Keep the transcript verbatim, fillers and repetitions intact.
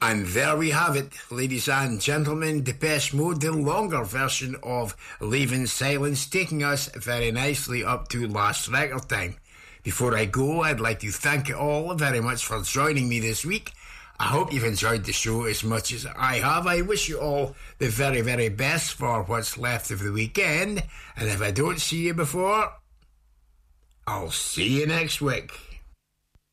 And there we have it, ladies and gentlemen, Depeche Mode, the longer version of Leaving Silence, taking us very nicely up to last record time. Before I go, I'd like to thank you all very much for joining me this week. I hope you've enjoyed the show as much as I have. I wish you all the very, very best for what's left of the weekend. And if I don't see you before, I'll see you next week.